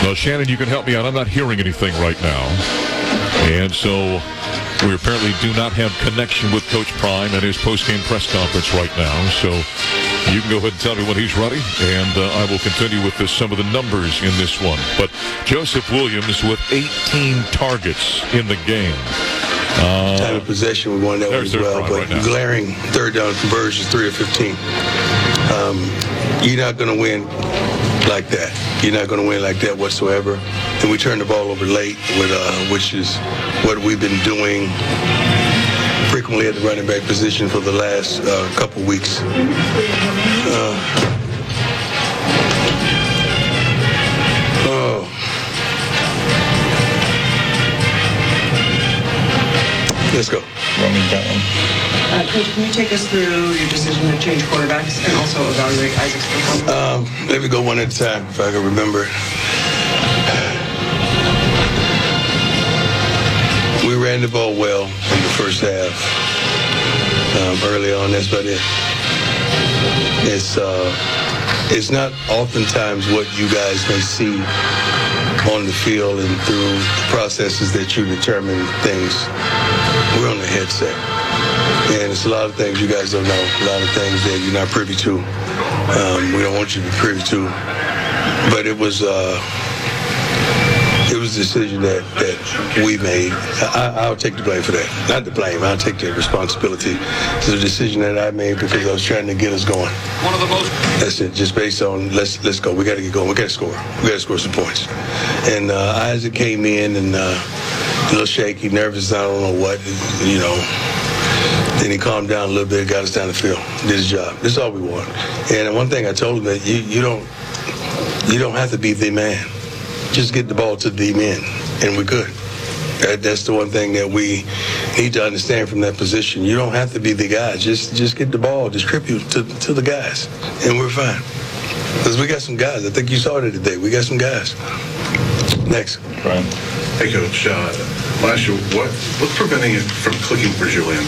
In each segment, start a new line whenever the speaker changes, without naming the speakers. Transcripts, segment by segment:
Shannon, you can help me out. I'm not hearing anything right now. And so we apparently do not have connection with Coach Prime at his post-game press conference right now. So you can go ahead and tell me when he's ready, and I will continue with some of the numbers in this one. But Joseph Williams with 18 targets in the game.
Time of possession, we won that one as well. But right glaring third down conversions, 3 of 15. You're not going to win like that. You're not going to win like that whatsoever. And we turned the ball over late, which is what we've been doing frequently at the running back position for the last couple weeks. Let's go.
Coach, can you take us through your decision to change quarterbacks and also evaluate Isaac's performance?
Let me go one at a time, if I can remember. We ran the ball well in the first half. Early on, that's about it. It's not oftentimes what you guys may see on the field and through the processes that you determine things. We're on the headset. And it's a lot of things you guys don't know, a lot of things that you're not privy to. We don't want you to be privy to. But it was a decision that we made. I'll take the blame for that. Not the blame, I'll take the responsibility. It's a decision that I made because I was trying to get us going. That's it, just based on let's go. We got to get going. We got to score. We got to score some points. And Isaac came in and a little shaky, nervous, I don't know what, you know. Then he calmed down a little bit, got us down the field, did his job. This is all we want. And one thing I told him that you don't have to be the man. Just get the ball to the men, and we're good. That's the one thing that we need to understand from that position. You don't have to be the guy. Just get the ball, distribute to the guys, and we're fine. Because we got some guys. I think you saw it today. We got some guys. Next.
Brian.
Hey, Coach. Last year, what's preventing it from clicking for Julian?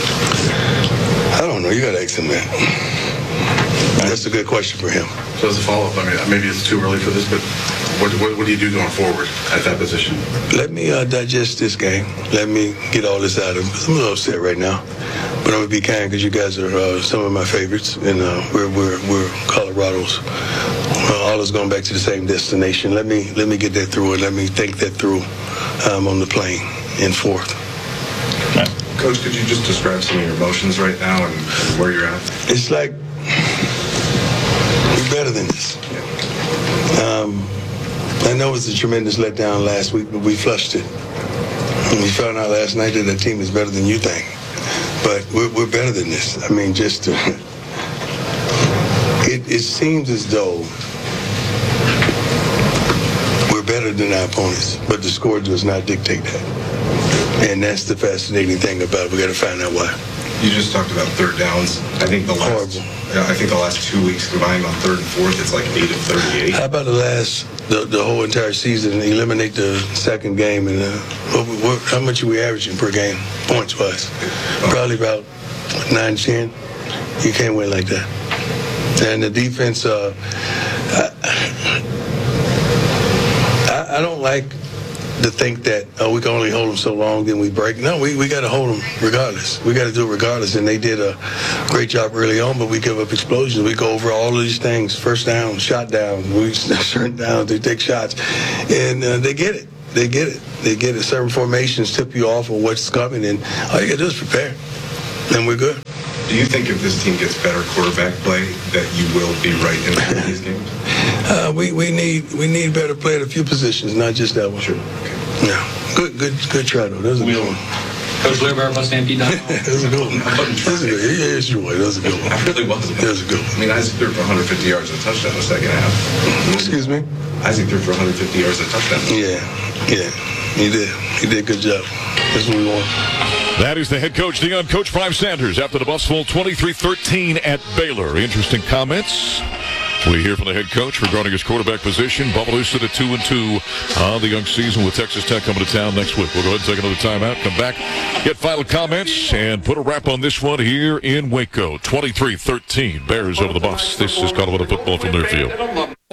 I don't know. You got to ask him that. That's a good question for him.
So as a follow-up, I mean, maybe it's too early for this, but what do you do going forward at that position?
Let me digest this game. Let me get all this out of him. I'm a little upset right now, but I'm gonna be kind because you guys are some of my favorites, and we're Colorado's. All is going back to the same destination. Let me get that through, and let me think that through on the plane in fourth.
Coach, could you just describe some of your emotions right now and where you're at?
It's like we're better than this. I know it was a tremendous letdown last week, but we flushed it. And we found out last night that the team is better than you think. But we're better than this. I mean, it seems as though we're better than our opponents, but the score does not dictate that. And that's the fascinating thing about it. We got to find out why.
You just talked about third downs. I think the last 2 weeks combined on third and fourth, it's like 8 of 38.
How about the whole entire season? Eliminate the second game, and how much are we averaging per game, points-wise? Probably about 9-10. You can't win like that. And the defense, I don't like to think that we can only hold them so long, then we break. No, we got to hold them regardless. We got to do it regardless. And they did a great job early on, but we give up explosions. We go over all of these things: first down, shot down, we turn down, they take shots, and they get it. They get it. They get it. Certain formations tip you off of what's coming, and all you got to do is prepare, and we're good.
Do you think if this team gets better quarterback play that you will be right in these games?
We need better play at a few positions, not just that one.
Sure. Okay.
Yeah. Good try though. That was a good one.
Coach Blair, Stampede.com.
That was a good one. That was a good one. Yeah, it's your way. That was a good one.
I really was.
That was a good one.
I mean, Isaac threw for 150 yards and a touchdown in the second half.
Excuse me?
Isaac threw for 150 yards and a touchdown.
Yeah. He did. He did a good job. That's what we want.
That is the head coach, Deion Coach Prime Sanders, after the Buffs fall 23-13 at Baylor. Interesting comments. We hear from the head coach regarding his quarterback position. Buffalo sit at 2-2 on the young season with Texas Tech coming to town next week. We'll go ahead and take another timeout, come back, get final comments, and put a wrap on this one here in Waco. 23-13, Bears over the Buffs. This is Colorado football from their field.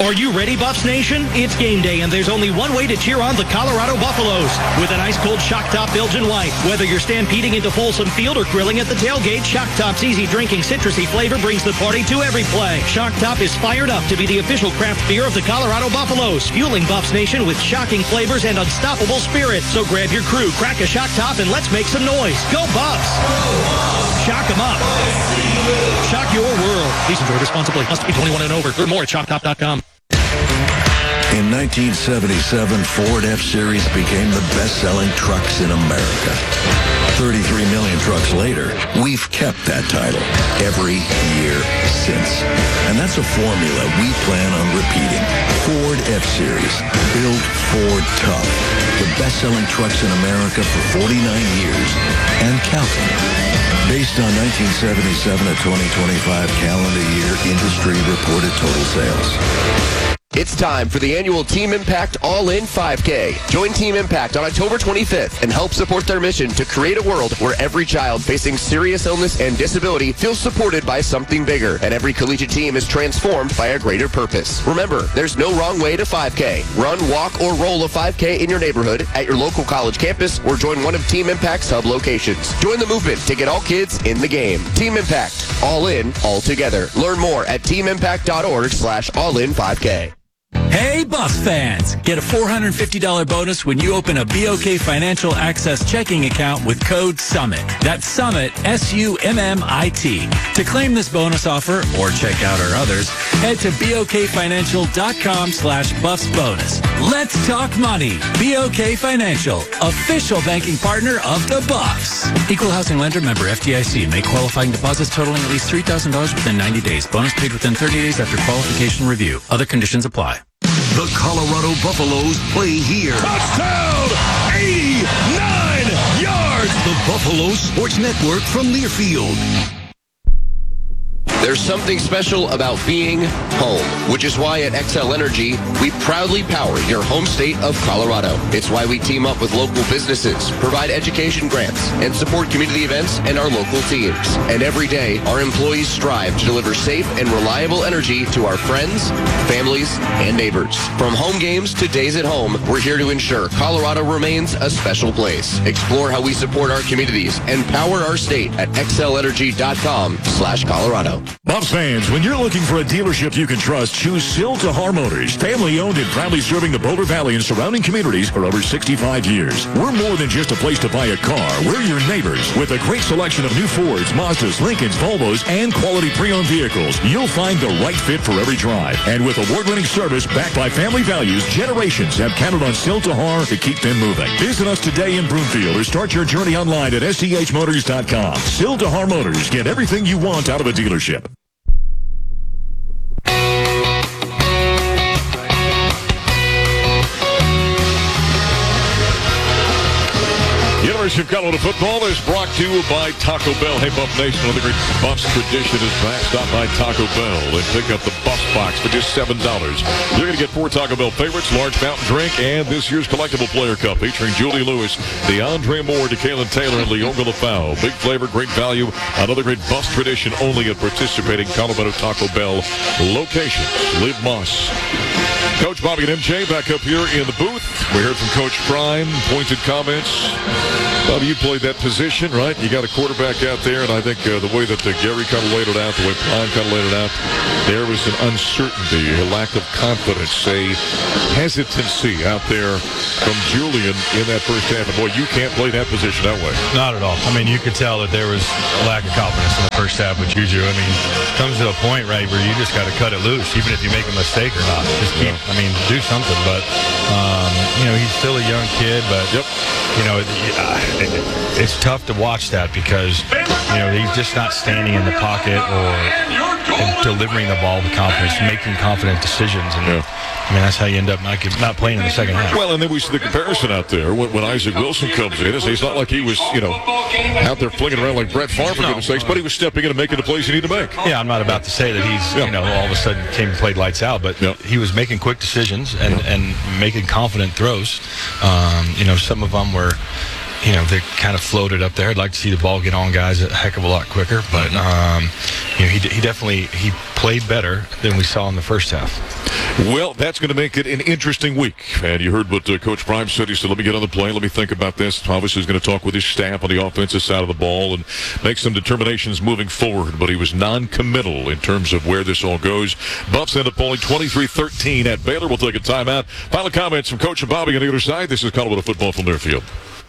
Are you ready, Buffs Nation? It's game day, and there's only one way to cheer on the Colorado Buffaloes. With an ice-cold Shock Top Belgian White. Whether you're stampeding into Folsom Field or grilling at the tailgate, Shock Top's easy drinking citrusy flavor brings the party to every play. Shock Top is fired up to be the official craft beer of the Colorado Buffaloes, fueling Buffs Nation with shocking flavors and unstoppable spirit. So grab your crew, crack a Shock Top, and let's make some noise. Go Buffs! Shock 'em up. Shock your world. Please enjoy responsibly. Must be 21 and over. Learn more at shocktop.com.
In 1977, Ford F-Series became the best-selling trucks in America. 33 million trucks later, we've kept that title every year since. And that's a formula we plan on repeating. Ford F-Series. Build Ford tough. The best-selling trucks in America for 49 years and counting. Based on 1977 to 2025 calendar year industry reported total sales.
It's time for the annual Team Impact All-In 5K. Join Team Impact on October 25th and help support their mission to create a world where every child facing serious illness and disability feels supported by something bigger, and every collegiate team is transformed by a greater purpose. Remember, there's no wrong way to 5K. Run, walk, or roll a 5K in your neighborhood, at your local college campus, or join one of Team Impact's hub locations. Join the movement to get all kids in the game. Team Impact. All in, all together. Learn more at teamimpact.org/all-in5K.
Hey, Buffs fans! Get a $450 bonus when you open a BOK Financial Access checking account with code SUMMIT. That's SUMMIT, SUMMIT. To claim this bonus offer or check out our others, head to BOKFinancial.com/BuffsBonus. Let's talk money. BOK Financial, official banking partner of the Buffs. Equal housing lender, member FDIC. Make qualifying deposits totaling at least $3,000 within 90 days. Bonus paid within 30 days after qualification review. Other conditions apply.
The Colorado Buffaloes play here.
Touchdown! 89 yards!
The Buffalo Sports Network from Learfield.
There's something special about being home, which is why at Xcel Energy, we proudly power your home state of Colorado. It's why we team up with local businesses, provide education grants, and support community events and our local teams. And every day, our employees strive to deliver safe and reliable energy to our friends, families, and neighbors. From home games to days at home, we're here to ensure Colorado remains a special place. Explore how we support our communities and power our state at xcelenergy.com/Colorado.
Buffs fans, when you're looking for a dealership you can trust, choose Sil Tahar Motors. Family owned and proudly serving the Boulder Valley and surrounding communities for over 65 years. We're more than just a place to buy a car. We're your neighbors. With a great selection of new Fords, Mazdas, Lincolns, Volvos, and quality pre-owned vehicles, you'll find the right fit for every drive. And with award-winning service backed by family values, generations have counted on Sil Tahar to keep them moving. Visit us today in Broomfield or start your journey online at STHmotors.com. Sil Tahar Motors. Get everything you want out of a dealership. University of Colorado football is brought to you by Taco Bell. Hey, Buff Nation, another great Buffs tradition is back. Stop by Taco Bell and pick up the Buffs box for just $7. You're going to get 4 Taco Bell favorites, large mountain drink, and this year's collectible player cup featuring Julie Lewis, DeAndre Moore, DeKalen Taylor, and Leonga Lafau. Big flavor, great value. Another great Buffs tradition only at participating Colorado Taco Bell locations. Liv Moss. Coach Bobby and MJ back up here in the booth. We heard from Coach Prime, pointed comments. Bobby, you played that position, right? You got a quarterback out there, and I think the way that Gary kind of laid it out, the way Prime kind of laid it out, there was an uncertainty, a lack of confidence, a hesitancy out there from Julian in that first half. And boy, you can't play that position that way.
Not at all. I mean, you could tell that there was a lack of confidence in the first half with Juju. I mean, it comes to a point, right, where you just got to cut it loose, even if you make a mistake or not. Just keep, I mean, do something. But, you know, he's still a young kid, but, you know, it's tough to watch that because, you know, he's just not standing in the pocket or delivering the ball with confidence, making confident decisions. And I mean, that's how you end up not playing in the second half.
Well, and then we see the comparison out there when Isaac Wilson comes in. It's not like he was, you know, out there flinging around like Brett Favre, for goodness sakes, but he was stepping in and making the plays he needed to make.
Yeah, I'm not about to say that he's, you know, all of a sudden came and played lights out, but he was making quick decisions and making confident throws. You know, some of them were they kind of floated up there. I'd like to see the ball get on guys a heck of a lot quicker, but he played better than we saw in the first half.
Well, that's going to make it an interesting week. And you heard what Coach Prime said. He said, let me get on the play. Let me think about this. Obviously, he's going to talk with his staff on the offensive side of the ball and make some determinations moving forward. But he was non-committal in terms of where this all goes. Buffs end up falling 23-13 at Baylor. We'll take a timeout. Final comments from Coach and Bobby on the other side. This is Colorado Football from Learfield.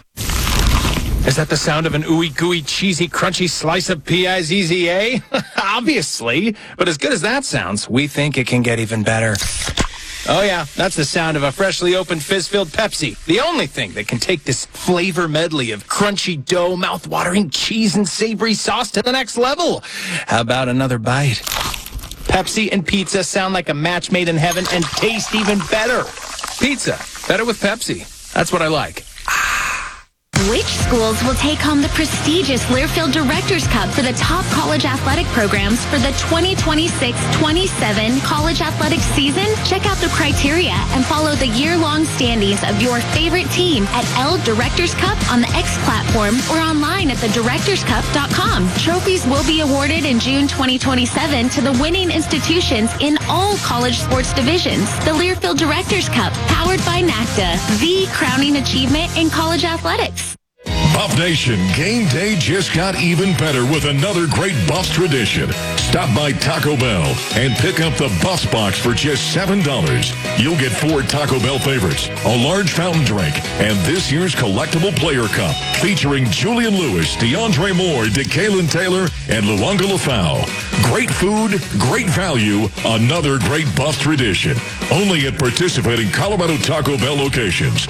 Is that the sound of an ooey gooey, cheesy, crunchy slice of P-I-Z-Z-A? Obviously. But as good as that sounds, we think it can get even better. Oh yeah, that's the sound of a freshly opened fizz-filled Pepsi. The only thing that can take this flavor medley of crunchy dough, mouth-watering cheese, and savory sauce to the next level. How about another bite? Pepsi and pizza sound like a match made in heaven and taste even better. Pizza, better with Pepsi. That's what I like.
Which schools will take home the prestigious Learfield Directors Cup for the top college athletic programs for the 2026-27 college athletics season? Check out the criteria and follow the year-long standings of your favorite team at L Directors Cup on the X platform or online at thedirectorscup.com. Trophies will be awarded in June 2027 to the winning institutions in all college sports divisions. The Learfield Directors Cup, powered by NACDA, the crowning achievement in college athletics.
Buff Nation, game day just got even better with another great Buffs tradition. Stop by Taco Bell and pick up the Buffs box for just $7. You'll get 4 Taco Bell favorites, a large fountain drink, and this year's collectible player cup featuring Julian Lewis, DeAndre Moore, DeKalen Taylor, and Luanga Lafau. Great food, great value, another great Buffs tradition. Only at participating Colorado Taco Bell locations.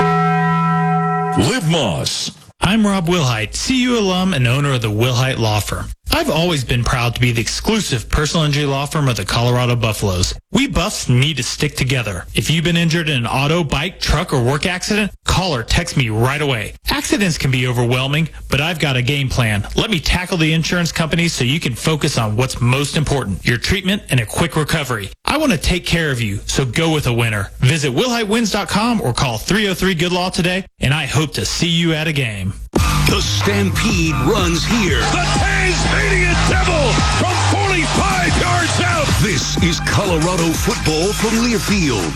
Live Moss.
I'm Rob Wilhite, CU alum and owner of the Wilhite Law Firm. I've always been proud to be the exclusive personal injury law firm of the Colorado Buffaloes. We Buffs need to stick together. If you've been injured in an auto, bike, truck, or work accident, call or text me right away. Accidents can be overwhelming, but I've got a game plan. Let me tackle the insurance companies so you can focus on what's most important, your treatment and a quick recovery. I want to take care of you, so go with a winner. Visit WilhiteWins.com or call 303-GOOD-LAW today, and I hope to see you at a game.
The Stampede runs here. The Tasmanian Devil from 45 yards out. This is Colorado football from Learfield.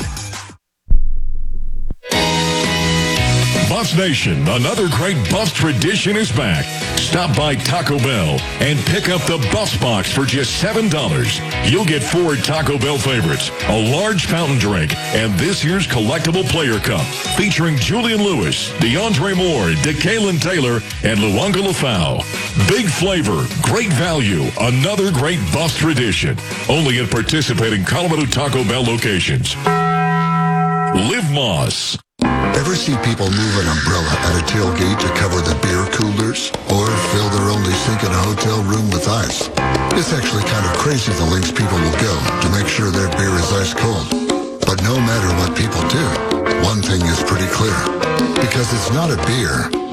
Buffs Nation, another great Buffs tradition is back. Stop by Taco Bell and pick up the Buffs box for just $7. You'll get 4 Taco Bell favorites, a large fountain drink, and this year's collectible player cup featuring Julian Lewis, DeAndre Moore, DeKalen Taylor, and Luanga Lafau. Big flavor, great value, another great Buffs tradition. Only at participating Colorado Taco Bell locations. Live Moss.
Ever see people move an umbrella at a tailgate to cover the beer coolers? Or fill their only sink in a hotel room with ice? It's actually kind of crazy the lengths people will go to make sure their beer is ice cold. But no matter what people do, one thing is pretty clear. Because it's not a beer,